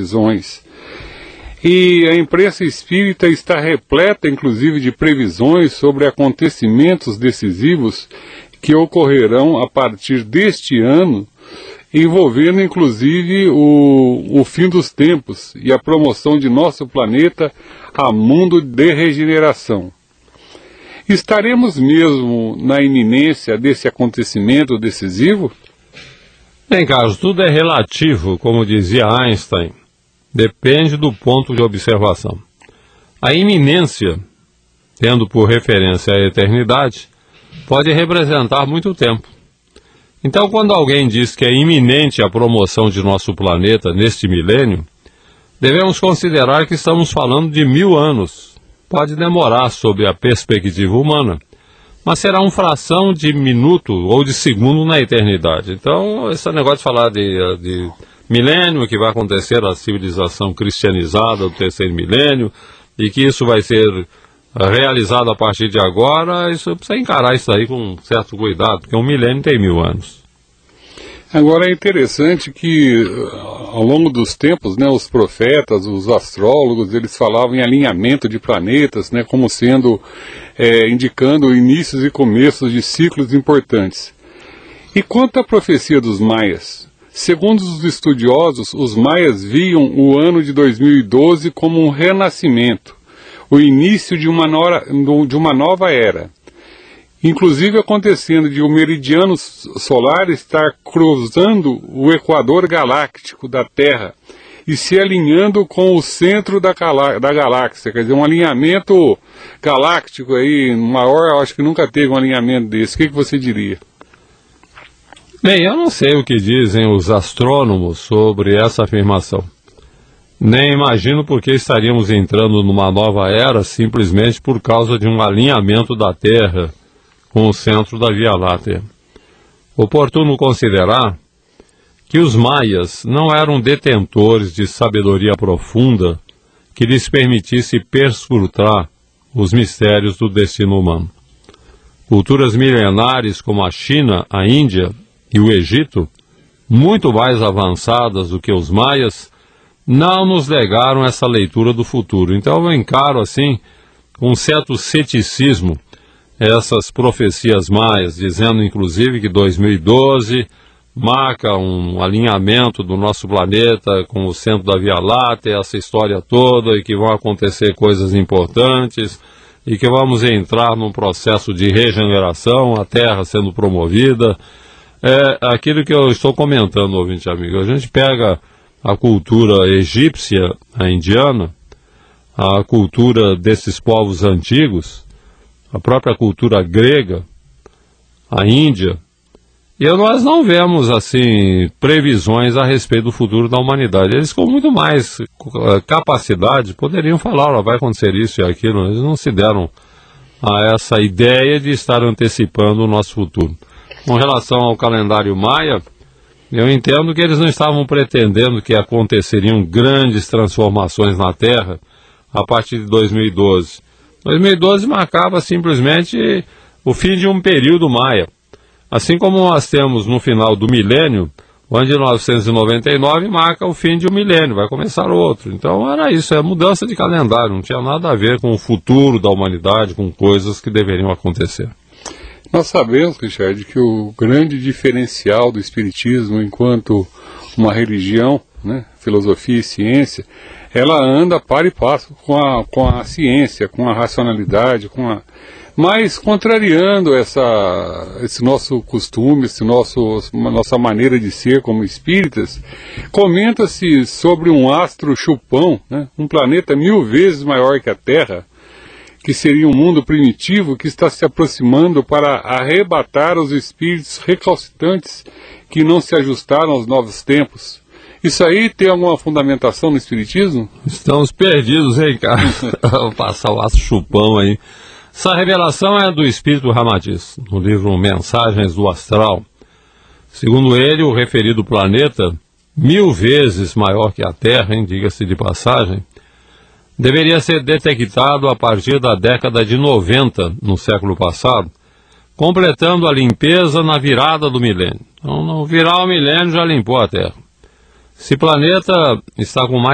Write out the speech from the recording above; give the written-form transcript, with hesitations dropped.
previsões. E a imprensa espírita está repleta, inclusive, de previsões sobre acontecimentos decisivos que ocorrerão a partir deste ano, envolvendo, inclusive, o fim dos tempos e a promoção de nosso planeta a mundo de regeneração. Estaremos mesmo na iminência desse acontecimento decisivo? Bem, Carlos, tudo é relativo, como dizia Einstein. Depende do ponto de observação. A iminência, tendo por referência a eternidade, pode representar muito tempo. Então, quando alguém diz que é iminente a promoção de nosso planeta neste milênio, devemos considerar que estamos falando de 1000 anos. Pode demorar sob a perspectiva humana, mas será uma fração de minuto ou de segundo na eternidade. Então, esse negócio de falar de milênio, que vai acontecer a civilização cristianizada do terceiro milênio, e que isso vai ser realizado a partir de agora, isso precisa encarar isso aí com um certo cuidado, porque um milênio tem 1000 anos. Agora é interessante que ao longo dos tempos, né, os profetas, os astrólogos, eles falavam em alinhamento de planetas, né, como sendo, indicando inícios e começos de ciclos importantes. E quanto à profecia dos maias? Segundo os estudiosos, os maias viam o ano de 2012 como um renascimento, o início de uma nova era. Inclusive acontecendo de um meridiano solar estar cruzando o equador galáctico da Terra e se alinhando com o centro da galáxia, quer dizer, um alinhamento galáctico aí, maior, acho que nunca teve um alinhamento desse. O que você diria? Bem, eu não sei o que dizem os astrônomos sobre essa afirmação. Nem imagino por que estaríamos entrando numa nova era simplesmente por causa de um alinhamento da Terra com o centro da Via Láctea. Oportuno considerar que os maias não eram detentores de sabedoria profunda que lhes permitisse perscrutar os mistérios do destino humano. Culturas milenares como a China, a Índia e o Egito, muito mais avançadas do que os maias, não nos legaram essa leitura do futuro. Então eu encaro assim, com um certo ceticismo, essas profecias maias, dizendo inclusive que 2012 marca um alinhamento do nosso planeta com o centro da Via Láctea, essa história toda, e que vão acontecer coisas importantes, e que vamos entrar num processo de regeneração, a Terra sendo promovida. É aquilo que eu estou comentando, ouvinte amigo. A gente pega a cultura egípcia, a indiana, a cultura desses povos antigos, a própria cultura grega, a Índia, e nós não vemos, assim, previsões a respeito do futuro da humanidade. Eles, com muito mais capacidade, poderiam falar, vai acontecer isso e aquilo. Eles não se deram a essa ideia de estar antecipando o nosso futuro. Com relação ao calendário maia, eu entendo que eles não estavam pretendendo que aconteceriam grandes transformações na Terra a partir de 2012. 2012 marcava simplesmente o fim de um período maia. Assim como nós temos no final do milênio, o ano de 1999 marca o fim de um milênio, vai começar outro. Então era isso, é mudança de calendário, não tinha nada a ver com o futuro da humanidade, com coisas que deveriam acontecer. Nós sabemos, Richard, que o grande diferencial do Espiritismo enquanto uma religião, né, filosofia e ciência, ela anda par e passo com a ciência, com a racionalidade, mas contrariando esse nosso costume, nossa maneira de ser como espíritas. Comenta-se sobre um astro chupão, né, um planeta 1000 vezes maior que a Terra, que seria um mundo primitivo que está se aproximando para arrebatar os espíritos recalcitrantes que não se ajustaram aos novos tempos. Isso aí tem alguma fundamentação no Espiritismo? Estamos perdidos, hein, cara? Vou passar o astro chupão aí. Essa revelação é do Espírito Ramatiz, no livro Mensagens do Astral. Segundo ele, o referido planeta, 1000 vezes maior que a Terra, diga-se de passagem, deveria ser detectado a partir da década de 90, no século passado, completando a limpeza na virada do milênio. Então, no virar o milênio já limpou a Terra. Esse planeta está com mais